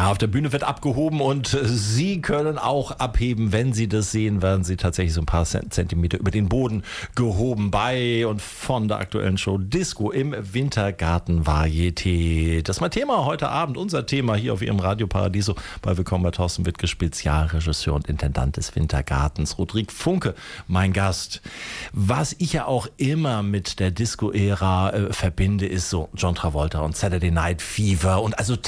Ja, auf der Bühne wird abgehoben und Sie können auch abheben. Wenn Sie das sehen, werden Sie tatsächlich so ein paar Zentimeter über den Boden gehoben bei und von der aktuellen Show Disco im Wintergarten Varieté. Das ist mein Thema heute Abend, unser Thema hier auf Ihrem Radio Paradiso bei Willkommen bei Thorsten Wittke, Spezialregisseur und Intendant des Wintergartens. Rodrigue Funke, mein Gast. Was ich ja auch immer mit der Disco-Ära verbinde, ist so John Travolta und Saturday Night Fever und also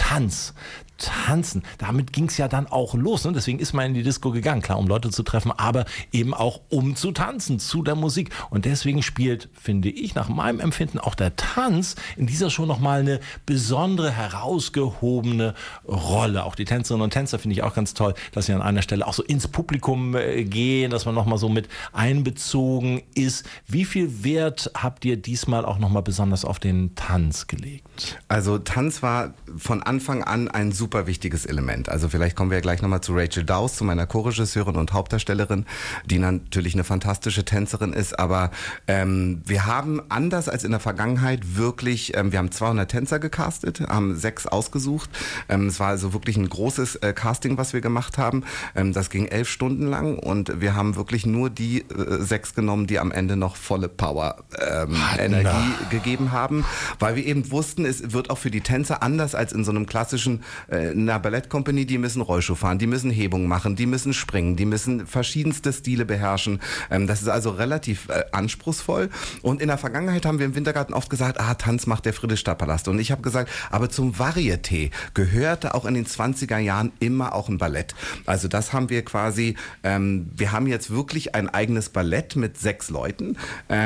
Tanzen, damit ging es ja dann auch los. Ne? Deswegen ist man in die Disco gegangen, klar, um Leute zu treffen, aber eben auch um zu tanzen, zu der Musik. Und deswegen spielt, finde ich, nach meinem Empfinden auch der Tanz in dieser Show nochmal eine besondere, herausgehobene Rolle. Auch die Tänzerinnen und Tänzer finde ich auch ganz toll, dass sie an einer Stelle auch so ins Publikum gehen, dass man nochmal so mit einbezogen ist. Wie viel Wert habt ihr diesmal auch nochmal besonders auf den Tanz gelegt? Also Tanz war von Anfang an ein super wichtiges Element. Also vielleicht kommen wir ja gleich nochmal zu Rachel Dawes, zu meiner Co-Regisseurin und Hauptdarstellerin, die natürlich eine fantastische Tänzerin ist, aber wir haben anders als in der Vergangenheit wirklich, wir haben 200 Tänzer gecastet, haben 6 ausgesucht. Es war also wirklich ein großes Casting, was wir gemacht haben. Das ging 11 Stunden lang und wir haben wirklich nur die 6 genommen, die am Ende noch volle Power, Energie gegeben haben, weil wir eben wussten, es wird auch für die Tänzer anders als in so einem klassischen einer Ballettcompany, die müssen Rollschuh fahren, die müssen Hebung machen, die müssen springen, die müssen verschiedenste Stile beherrschen. Das ist also relativ anspruchsvoll. Und in der Vergangenheit haben wir im Wintergarten oft gesagt, Tanz macht der Friedrichstadtpalast. Und ich habe gesagt, aber zum Varieté gehörte auch in den 20er Jahren immer auch ein Ballett. Also das haben wir quasi, wir haben jetzt wirklich ein eigenes Ballett mit 6 Leuten,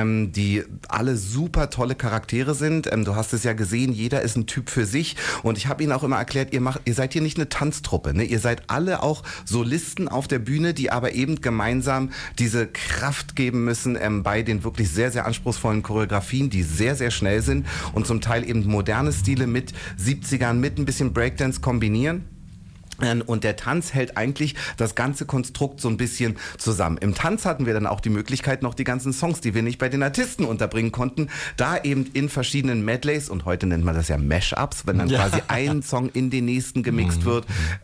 die alle super tolle Charaktere sind. Du hast es ja gesehen, jeder ist ein Typ für sich. Und ich habe ihnen auch immer erklärt, ihr seid hier nicht eine Tanztruppe, ne? Ihr seid alle auch Solisten auf der Bühne, die aber eben gemeinsam diese Kraft geben müssen bei den wirklich sehr, sehr anspruchsvollen Choreografien, die sehr, sehr schnell sind und zum Teil eben moderne Stile mit 70ern, mit ein bisschen Breakdance kombinieren. Und der Tanz hält eigentlich das ganze Konstrukt so ein bisschen zusammen. Im Tanz hatten wir dann auch die Möglichkeit, noch die ganzen Songs, die wir nicht bei den Artisten unterbringen konnten, da eben in verschiedenen Medleys, und heute nennt man das ja Mashups, wenn dann quasi ein Song in den nächsten gemixt wird,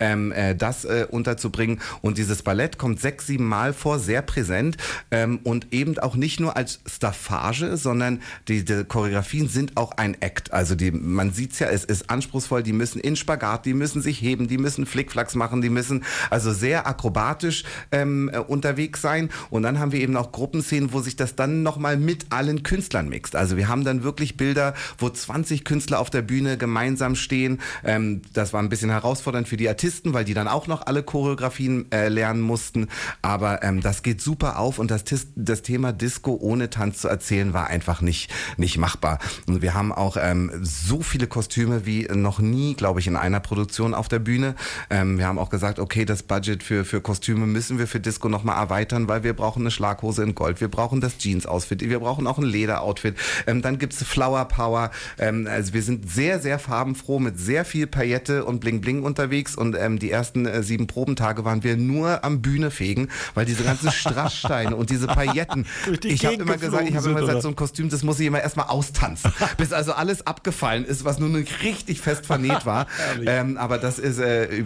das unterzubringen. Und dieses Ballett kommt 6, 7 Mal vor, sehr präsent, und eben auch nicht nur als Staffage, sondern die Choreografien sind auch ein Act. Also man sieht's ja, es ist anspruchsvoll, die müssen in Spagat, die müssen sich heben, die müssen Flickflacks machen, die müssen also sehr akrobatisch unterwegs sein. Und dann haben wir eben auch Gruppenszenen, wo sich das dann nochmal mit allen Künstlern mixt. Also wir haben dann wirklich Bilder, wo 20 Künstler auf der Bühne gemeinsam stehen. Das war ein bisschen herausfordernd für die Artisten, weil die dann auch noch alle Choreografien lernen mussten. Aber das geht super auf und das Thema Disco ohne Tanz zu erzählen war einfach nicht machbar. Und wir haben auch so viele Kostüme wie noch nie, glaube ich, in einer Produktion auf der Bühne. Wir haben auch gesagt, okay, das Budget für Kostüme müssen wir für Disco nochmal erweitern, weil wir brauchen eine Schlaghose in Gold, wir brauchen das Jeans-Outfit, wir brauchen auch ein Leder-Outfit, dann gibt's Flower Power, also wir sind sehr, sehr farbenfroh mit sehr viel Paillette und Bling-Bling unterwegs und die ersten 7 Probentage waren wir nur am Bühne fegen, weil diese ganzen Strasssteine und diese Pailletten, ich habe immer gesagt, so ein Kostüm, das muss ich immer erstmal austanzen, bis also alles abgefallen ist, was nur nicht richtig fest vernäht war, aber das ist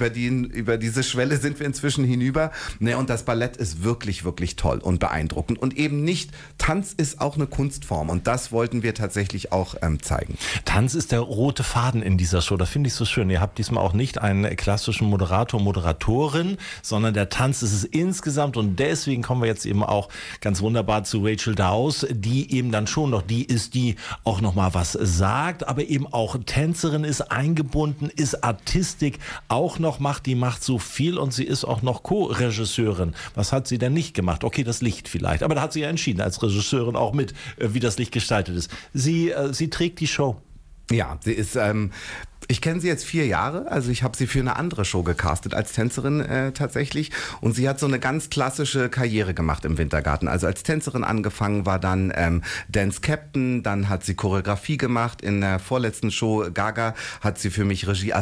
über diese Schwelle sind wir inzwischen hinüber. Ne, und das Ballett ist wirklich, wirklich toll und beeindruckend. Und eben nicht, Tanz ist auch eine Kunstform. Und das wollten wir tatsächlich auch zeigen. Tanz ist der rote Faden in dieser Show. Das finde ich so schön. Ihr habt diesmal auch nicht einen klassischen Moderator, Moderatorin, sondern der Tanz ist es insgesamt. Und deswegen kommen wir jetzt eben auch ganz wunderbar zu Rachel Dawes, die eben dann schon noch die ist, die auch noch mal was sagt, aber eben auch Tänzerin ist, eingebunden ist, Artistik auch noch macht, die macht so viel und sie ist auch noch Co-Regisseurin. Was hat sie denn nicht gemacht? Okay, das Licht vielleicht, aber da hat sie ja entschieden als Regisseurin auch mit, wie das Licht gestaltet ist. Sie trägt die Show. Ja, sie ist Ich kenne sie jetzt 4 Jahre, also ich habe sie für eine andere Show gecastet als Tänzerin tatsächlich, und sie hat so eine ganz klassische Karriere gemacht im Wintergarten. Also als Tänzerin angefangen, war dann Dance Captain, dann hat sie Choreografie gemacht, in der vorletzten Show Gaga hat sie für mich Regie